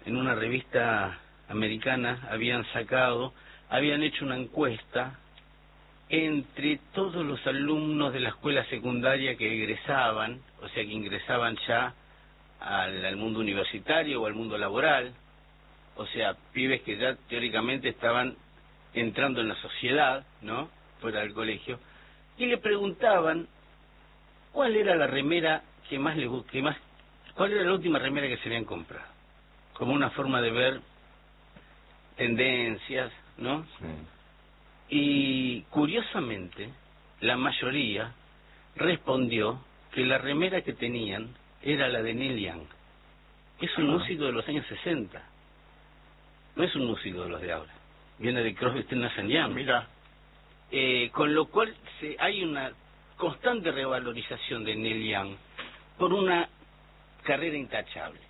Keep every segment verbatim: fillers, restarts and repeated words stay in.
en una revista americana habían sacado, habían hecho una encuesta entre todos los alumnos de la escuela secundaria que egresaban, o sea que ingresaban ya al, al mundo universitario o al mundo laboral, o sea, pibes que ya teóricamente estaban entrando en la sociedad, ¿no?, fuera del colegio, y le preguntaban cuál era la remera que más les que más, cuál era la última remera que se habían comprado, como una forma de ver tendencias, ¿no? Sí. Y curiosamente, la mayoría respondió que la remera que tenían era la de Neil Young. Es un Ah. músico de los años sesenta. No es un músico de los de ahora. Viene de Crosby, Stills, Nash and Young. Mira. Eh, con lo cual se, hay una constante revalorización de Neil Young por una carrera intachable.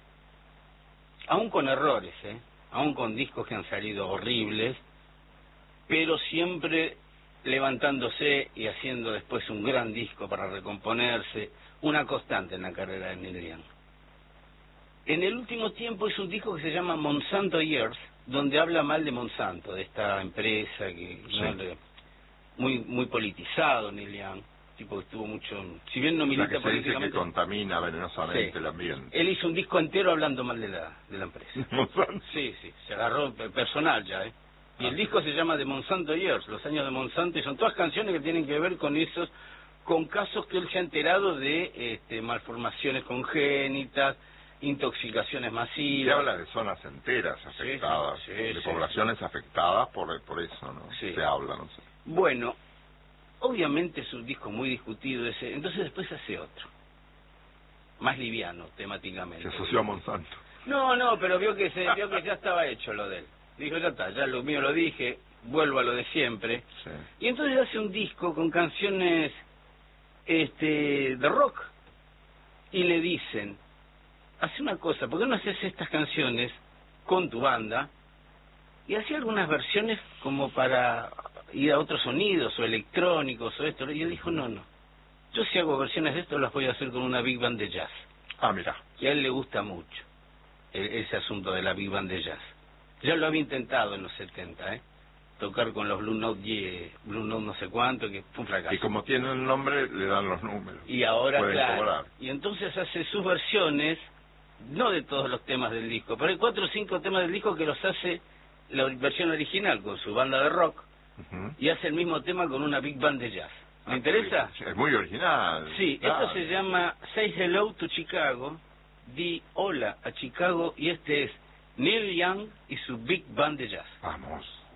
Aún con errores, ¿eh? Aún con discos que han salido horribles, pero siempre levantándose y haciendo después un gran disco para recomponerse, una constante en la carrera de Neil Young. En el último tiempo hizo un disco que se llama Monsanto Years, donde habla mal de Monsanto, de esta empresa que Sí. ¿no? le, muy muy politizado Neil Young, tipo que estuvo mucho, si bien no La milita que se dice que políticamente, contamina venenosamente sí, el ambiente. él hizo un disco entero hablando mal de la de la empresa. Monsanto. Sí, sí, se agarró pe- personal ya, ¿eh? Y el Ah. disco se llama The Monsanto Years, los años de Monsanto, y son todas canciones que tienen que ver con esos, con casos que él se ha enterado de este, malformaciones congénitas, intoxicaciones Se masivas. habla de zonas enteras afectadas, sí, sí, de sí. poblaciones afectadas por por eso, ¿no? Sí. Se habla, no sé. Bueno, obviamente es un disco muy discutido ese, entonces después hace otro, más liviano temáticamente. Se asoció a Monsanto. No, no, pero vio que se vio que ya estaba hecho lo de él. Dijo, ya está, ya lo mío lo dije, vuelvo a lo de siempre. Sí. Y entonces hace un disco con canciones este de rock. Y le dicen, hace una cosa, ¿por qué no haces estas canciones con tu banda? Y hacía algunas versiones como para ir a otros sonidos, o electrónicos, o esto. Y él dijo, no, no. Yo si hago versiones de esto las voy a hacer con una big band de jazz. Ah, mira. Y a él le gusta mucho e- ese asunto de la big band de jazz. Ya lo había intentado en los setenta, ¿eh? Tocar con los Blue Note, die- Blue Note no sé cuánto, que fue un fracaso. Y como tiene el nombre, le dan los números. Y ahora, pueden claro, cobrar. y entonces hace sus versiones, no de todos los temas del disco, pero hay cuatro o cinco temas del disco que los hace la versión original con su banda de rock, Ujú. y hace el mismo tema con una big band de jazz. ¿Me Ah, interesa? sí, es muy original. Sí, claro. esto se llama Say Hello to Chicago, di hola a Chicago, y este es Neil Young y su big band de jazz. Vamos.